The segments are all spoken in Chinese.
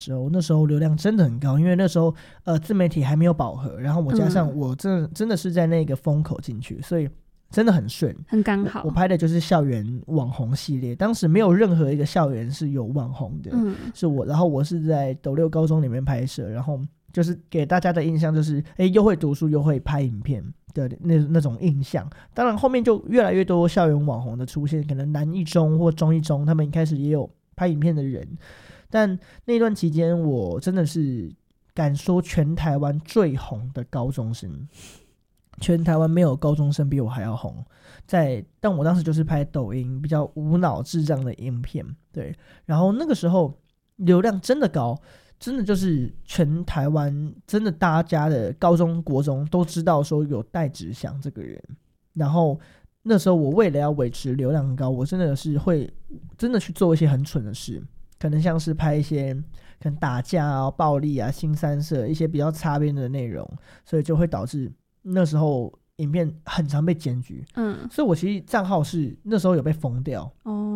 那时候流量真的很高，因为那时候自媒体还没有饱和，然后我加上我真的是在那个风口进去，所以真的很顺， 很刚好。 我拍的就是校园网红系列，当时没有任何一个校园是有网红的，是我，然后我是在斗六高中里面拍摄，然后就是给大家的印象就是又会读书又会拍影片的那种印象。当然后面就越来越多校园网红的出现，可能南一中或中一中他们一开始也有拍影片的人，但那段期间我真的是敢说全台湾最红的高中生，全台湾没有高中生比我还要红。但我当时就是拍抖音比较无脑智障的影片，对，然后那个时候流量真的高，真的就是全台湾真的大家的高中国中都知道说有戴志祥这个人。然后那时候我为了要维持流量高，我真的是会真的去做一些很蠢的事，可能像是拍一些可能打架啊、暴力啊、新三色一些比较擦边的内容，所以就会导致那时候影片很常被检举。所以我其实账号是那时候有被封掉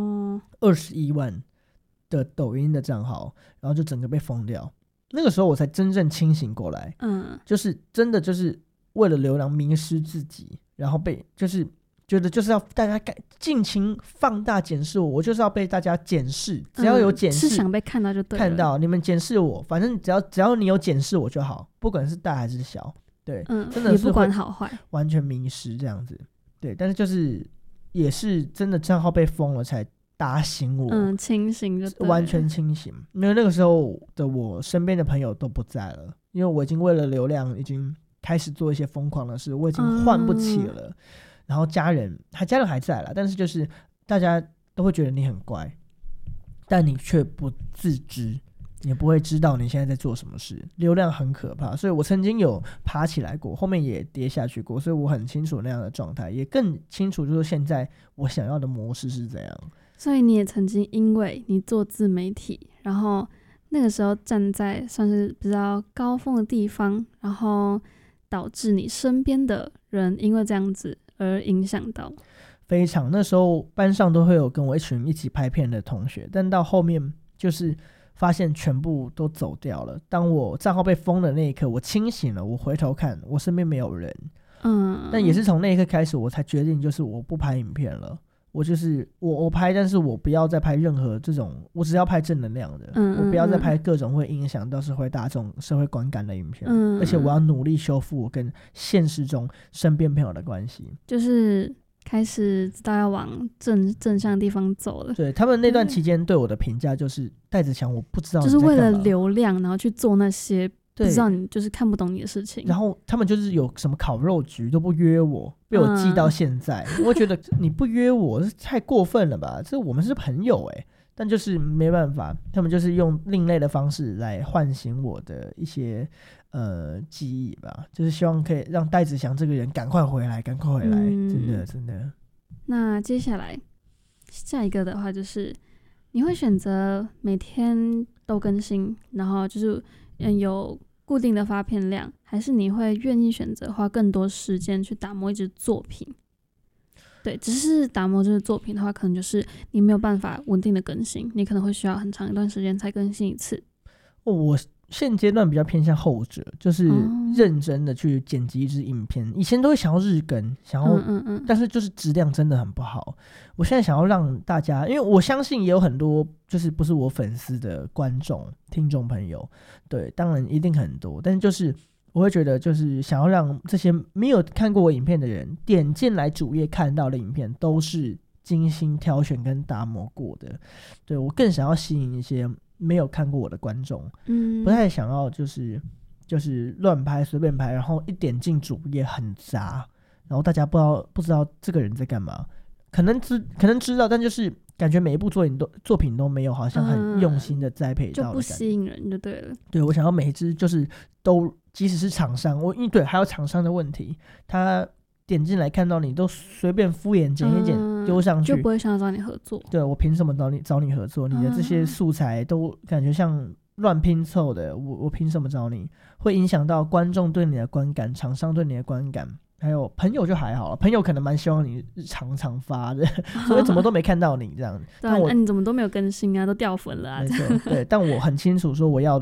，21万的抖音的账号，然后就整个被封掉。那个时候我才真正清醒过来，就是真的就是为了流量迷失自己，然后被就是觉得就是要大家尽情放大检视我就是要被大家检视，只要有检视， 是想被看到就对了， 看到你们检视我，反正只要你有检视我就好，不管是大还是小，对，真的是也不管好坏， 完全迷失这样子，对，但是就是也是真的账号被封了才打醒我， 清醒就对了， 完全清醒，因为那个时候的我身边的朋友都不在了，因为我已经为了流量已经开始做一些疯狂的事，我已经换不起了，然后家人还在啦，但是就是大家都会觉得你很乖，但你却不自知，你不会知道你现在在做什么事，流量很可怕，所以我曾经有爬起来过，后面也跌下去过，所以我很清楚那样的状态，也更清楚就是现在我想要的模式是怎样。 所以你也曾经因为你做自媒体，然后那个时候站在算是比较高峰的地方，然后导致你身边的人因为这样子而影响到。 非常，那时候班上都会有跟我一群一起拍片的同学，但到后面就是发现全部都走掉了。当我账号被封的那一刻，我清醒了，我回头看我身边没有人，但也是从那一刻开始我才决定就是我不拍影片了，我就是我拍，但是我不要再拍任何这种，我只要拍正能量的，我不要再拍各种会影响到社会大众社会观感的影片，而且我要努力修复我跟现实中身边朋友的关系， 就是开始知道要往正向的地方走了。 对，他们那段期间对我的评价就是戴志强我不知道你在就是干嘛， 为了流量然后去做那些不知道你就是看不懂你的事情， 然后他们就是有什么烤肉局都不约我，被我记到现在，我觉得你不约我太过分了吧，这我们是朋友但就是没办法，他们就是用另类的方式来唤醒我的一些记忆吧，就是希望可以让戴志祥这个人赶快回来，真的真的。 那接下来下一个的话就是你会选择每天都更新，然后就是有固定的发片量，还是你会愿意选择花更多时间去打磨一支作品？对，只是打磨这个作品的话，可能就是你没有办法稳定的更新，你可能会需要很长一段时间才更新一次。 我现阶段比较偏向后者，就是认真的去剪辑一支影片，以前都会想要日更，想要但是就是质量真的很不好。我现在想要让大家，因为我相信也有很多就是不是我粉丝的观众听众朋友，对，当然一定很多，但是就是我会觉得就是想要让这些没有看过我影片的人点进来主页看到的影片都是精心挑选跟打磨过的，对，我更想要吸引一些没有看过我的观众，不太想要就是乱拍随便拍，然后一点进主页很杂，然后大家不知道这个人在干嘛，可能知道，但就是感觉每一部作品都没有好像很用心的栽培到的感觉， 就不吸引人就对了。 对，我想要每一支就是都，即使是厂商，对，还有厂商的问题，他点进来看到你都随便敷衍剪一剪丢上去， 就不会想要找你合作。 对，我凭什么找你合作？你的这些素材都感觉像乱拼凑的，我凭什么找你？会影响到观众对你的观感，厂商对你的观感，还有朋友就还好了，朋友可能蛮希望你常常发的，所以怎么都没看到你这样。 对啊，你怎么都没有更新啊，都掉粉了啊。 没错，对，但我很清楚说我要